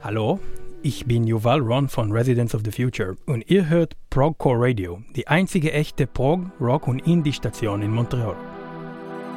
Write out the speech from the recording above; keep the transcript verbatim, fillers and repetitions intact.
Hallo, ich bin Yuval Ron von Residents of the Future und ihr hört Progcore Radio, die einzige echte Prog, Rock und Indie-Station in Montreal.